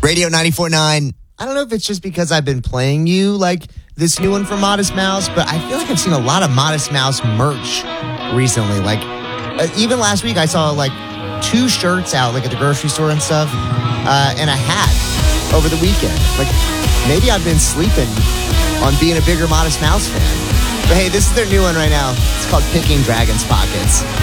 Radio 94.9. I don't know if it's just because I've been playing you like this new one from Modest Mouse, but I feel like I've seen a lot of Modest Mouse merch recently. Like, even last week I saw like 2 shirts out like at the grocery store and stuff, and a hat over the weekend. Like, maybe I've been sleeping on being a bigger Modest Mouse fan. But hey, this is their new one right now. It's called Picking Dragon's Pockets.